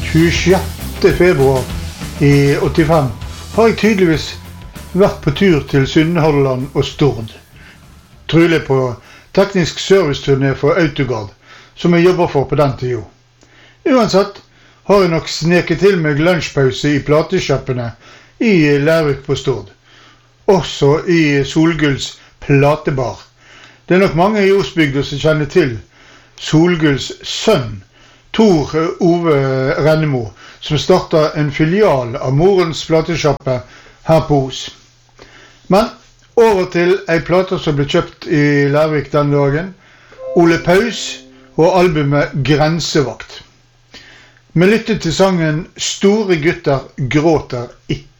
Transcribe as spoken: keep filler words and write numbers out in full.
tjuesjette februar i åttifem har jeg tydeligvis vært på tur til Sunnhordland og Stord. Trolig på teknisk serviceturné for Autogard, som jeg jobber for på den tiden. Uansett har jeg nok sneket til meg lunsjpause i platesjappene i Lærvik på Stord. Også i Solgulls platebar. Det er nok mange i Osbygda som kjenner til Solgulls sønn, Tor Ove Rennemo, som startet en filial av morens platesjappe her på Os. Men over til en plate som ble kjøpt i Lærvik den dagen, Ole Paus og albumet Grensevakt. Vi lyttet til sangen Store gutter gråter ikke.